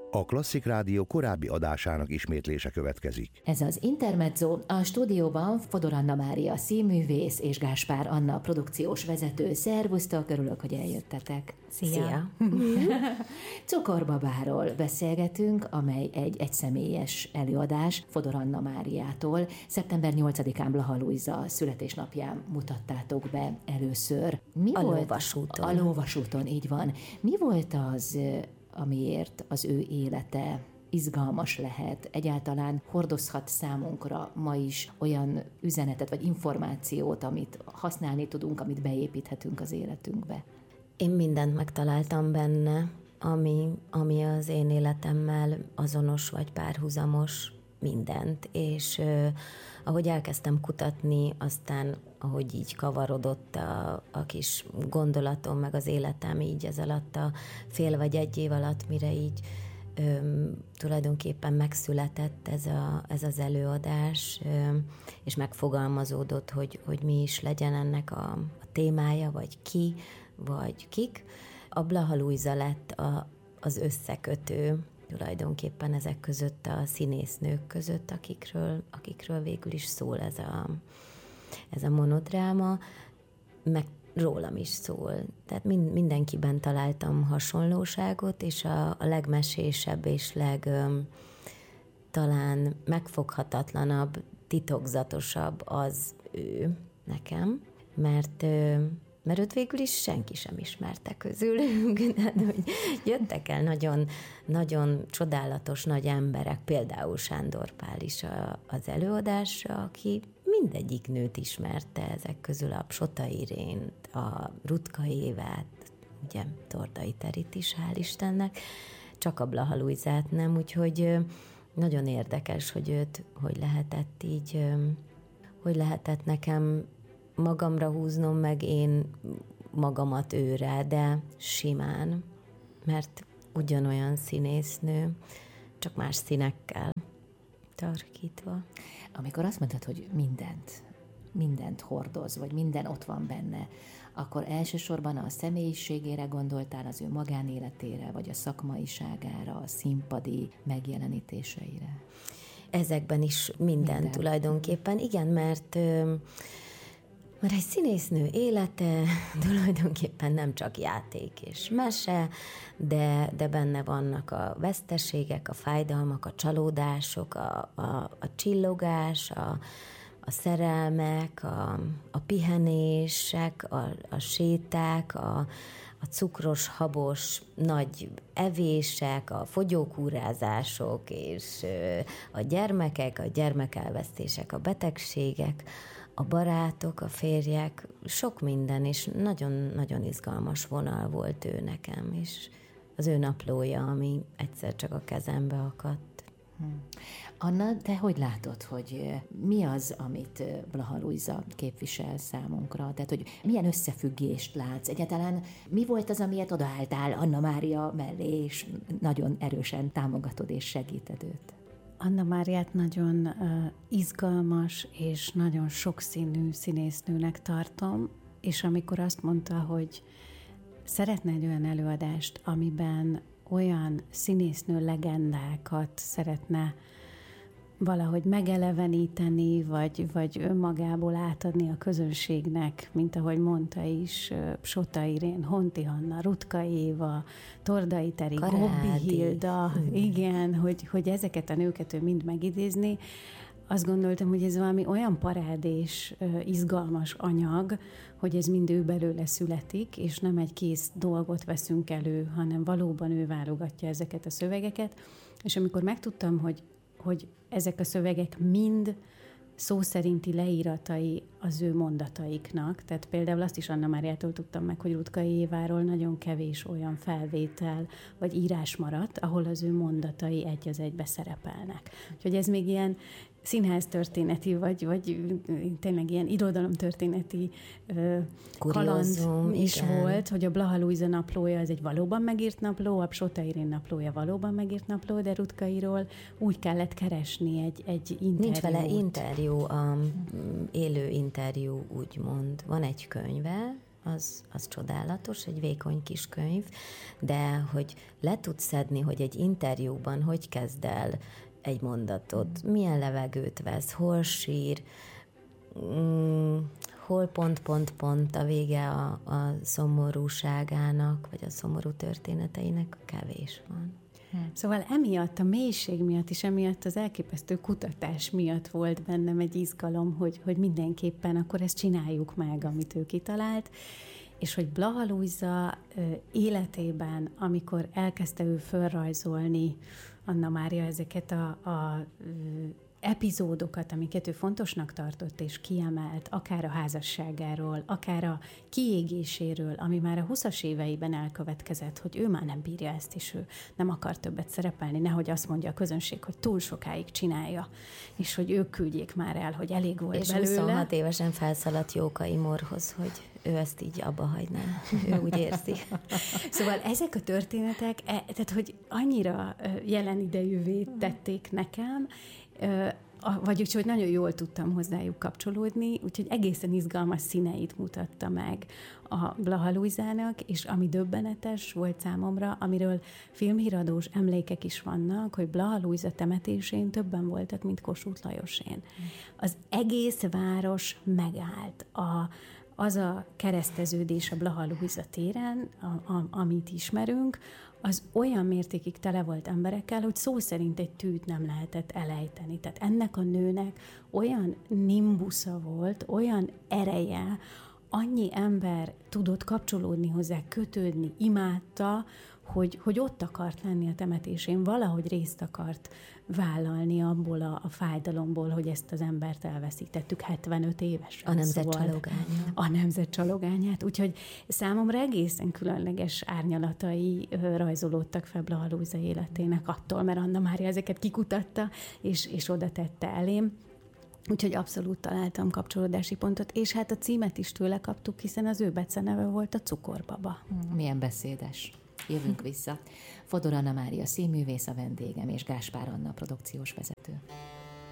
A Klasszik Rádió korábbi adásának ismétlése következik. Ez az Intermezzo, a stúdióban Fodor Anna Mária színművész és Gáspár Anna produkciós vezető. Szervusztok, örülök, hogy eljöttetek. Szia! Cukorbabáról beszélgetünk, amely egy egyszemélyes előadás Fodor Anna Máriától. Szeptember 8-án Blaha Lujza születésnapján mutattátok be először. A Lóvasúton. A Lóvasúton, így van. Mi volt az, amiért az ő élete izgalmas lehet, egyáltalán hordozhat számunkra ma is olyan üzenetet vagy információt, amit használni tudunk, amit beépíthetünk az életünkbe? Én mindent megtaláltam benne, ami az én életemmel azonos vagy párhuzamos, mindent, és ahogy elkezdtem kutatni, aztán ahogy így kavarodott a kis gondolatom, meg az életem így ez alatt a fél vagy egy év alatt, mire így tulajdonképpen megszületett ez az előadás, és megfogalmazódott, hogy mi is legyen ennek a témája, vagy ki, vagy kik. A Blaha Lujza lett az összekötő tulajdonképpen ezek között a színésznők között, akikről végül is szól ez a monodráma, meg rólam is szól. Tehát mindenkiben találtam hasonlóságot, és a legmesésebb és talán megfoghatatlanabb, titokzatosabb az ő nekem, mert őt végül is senki sem ismerte közülünk. Hogy jöttek el nagyon, nagyon csodálatos nagy emberek, például Sándor Pál is az előadásra, aki mindegyik nőt ismerte ezek közül, a Psota Irént, a Rutka Évát, ugye Tordai Terit is, hál' Istennek, csak a Blaha Lujzát nem, úgyhogy nagyon érdekes, hogy lehetett így, hogy lehetett nekem magamra húznom, meg én magamat őre, de simán, mert ugyanolyan színésznő, csak más színekkel tarkítva. Amikor azt mondtad, hogy mindent hordoz, vagy minden ott van benne, akkor elsősorban a személyiségére gondoltál, az ő magánéletére, vagy a szakmaiságára, a színpadi megjelenítéseire? Ezekben is minden tulajdonképpen. Igen, mert egy színésznő élete tulajdonképpen nem csak játék és mese, de benne vannak a veszteségek, a fájdalmak, a csalódások, a csillogás, a szerelmek, a pihenések, a séták, a cukros, habos, nagy evések, a fogyókúrázások, és a gyermekek, a gyermekelvesztések, a betegségek, a barátok, a férjek, sok minden, és nagyon-nagyon izgalmas vonal volt ő nekem, és az ő naplója, ami egyszer csak a kezembe akadt. Anna, te hogy látod, hogy mi az, amit Blaha Lujza képvisel számunkra? Tehát, hogy milyen összefüggést látsz? Egyáltalán mi volt az, amiért odaálltál Anna Mária mellé, és nagyon erősen támogatod és segíted őt? Anna Máriát nagyon izgalmas és nagyon sokszínű színésznőnek tartom, és amikor azt mondta, hogy szeretne egy olyan előadást, amiben olyan színésznő legendákat szeretne valahogy megeleveníteni, vagy önmagából átadni a közönségnek, mint ahogy mondta is, Psota Irén, Honti Hanna, Rutka Éva, Tordai Teri, Gobbi Hilda, igen, hogy ezeket a nőket ő mind megidézni. Azt gondoltam, hogy ez valami olyan parádés, izgalmas anyag, hogy ez mind ő belőle születik, és nem egy kész dolgot veszünk elő, hanem valóban ő válogatja ezeket a szövegeket. És amikor megtudtam, hogy ezek a szövegek mind szó szerinti leíratai az ő mondataiknak, tehát például azt is Anna Máriától tudtam meg, hogy Rutka Éváról nagyon kevés olyan felvétel vagy írás maradt, ahol az ő mondatai egy az egybe szerepelnek. Úgyhogy ez még ilyen színháztörténeti, vagy tényleg ilyen irodalomtörténeti kaland is volt, hogy a Blaha Lujza naplója az egy valóban megírt napló, a Psota Irén naplója valóban megírt napló, de Rutkairól úgy kellett keresni egy interjút. Nincs vele interjú, élő interjú, úgymond. Van egy könyve, az csodálatos, egy vékony kis könyv, de hogy le tudsz szedni, hogy egy interjúban hogy kezd el egy mondatot, milyen levegőt vesz, hol sír, hol pont a vége a szomorúságának, vagy a szomorú történeteinek, kevés van. Szóval emiatt, a mélység miatt és emiatt az elképesztő kutatás miatt volt bennem egy izgalom, hogy mindenképpen akkor ezt csináljuk meg, amit ő kitalált, és hogy Blaha Lujza életében, amikor elkezdte ő fölrajzolni, Anna Mária, ezeket a epizódokat, amiket ő fontosnak tartott és kiemelt, akár a házasságáról, akár a kiégéséről, ami már a 20-as éveiben elkövetkezett, hogy ő már nem bírja ezt, és ő nem akar többet szerepelni, nehogy azt mondja a közönség, hogy túl sokáig csinálja, és hogy ők küldjék már el, hogy elég volt és belőle. És 26 évesen felszaladt Jókai Morhoz, hogy ő ezt így abba hagyná. Ő úgy érzi. Szóval ezek a történetek, tehát hogy annyira jelen idejűvé tették nekem, vagyis, hogy nagyon jól tudtam hozzájuk kapcsolódni, úgyhogy egészen izgalmas színeit mutatta meg a Blaha Lujzának, és ami döbbenetes volt számomra, amiről filmhíradós emlékek is vannak, hogy Blaha Lujza temetésén többen voltak, mint Kossuth Lajosén. Az egész város megállt. Az a kereszteződés a Blaha Lujza téren, amit ismerünk, az olyan mértékig tele volt emberekkel, hogy szó szerint egy tűt nem lehetett elejteni. Tehát ennek a nőnek olyan nimbusza volt, olyan ereje, annyi ember tudott kapcsolódni hozzá, kötődni, imádta, hogy ott akart lenni a temetésén, valahogy részt akart vállalni abból a fájdalomból, hogy ezt az embert elveszítettük 75 évesen. A nemzet csalogányát. A nemzet csalogányát. Úgyhogy számomra egészen különleges árnyalatai rajzolódtak fel Blaha Lujza életének attól, mert Anna Mária ezeket kikutatta, és oda tette elém. Úgyhogy abszolút találtam kapcsolódási pontot, és hát a címet is tőle kaptuk, hiszen az ő beceneve volt a Cukorbaba. Milyen beszédes. Jövünk vissza. Fodor Anna Mária színművész a vendégem, és Gáspár Anna produkciós vezető.